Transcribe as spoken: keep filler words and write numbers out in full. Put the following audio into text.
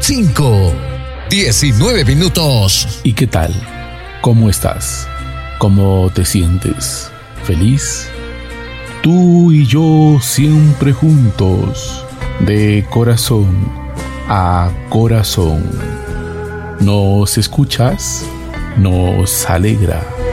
cinco, diecinueve minutos. ¿Y qué tal? ¿Cómo estás? ¿Cómo te sientes? ¿Feliz? Tú y yo siempre juntos, de corazón a corazón. ¿Nos escuchas? Nos alegra.